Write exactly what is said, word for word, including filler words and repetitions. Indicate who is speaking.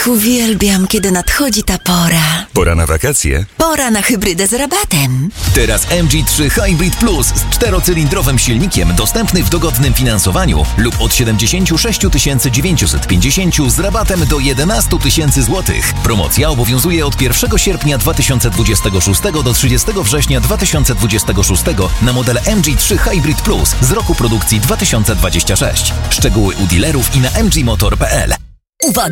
Speaker 1: Ach, uwielbiam, kiedy nadchodzi ta pora.
Speaker 2: Pora na wakacje?
Speaker 1: Pora na hybrydę z rabatem.
Speaker 3: Teraz M G trzy Hybrid Plus z czterocylindrowym silnikiem dostępny w dogodnym finansowaniu lub od siedemdziesiąt sześć tysięcy dziewięćset pięćdziesiąt z rabatem do jedenaście tysięcy złotych. Promocja obowiązuje od pierwszego sierpnia dwa tysiące dwudziestego szóstego do trzydziestego września dwa tysiące dwudziestego szóstego na model M G trzy Hybrid Plus z roku produkcji dwa tysiące dwudziestego szóstego. Szczegóły u dealerów i na m g motor kropka p l.
Speaker 4: Uwaga!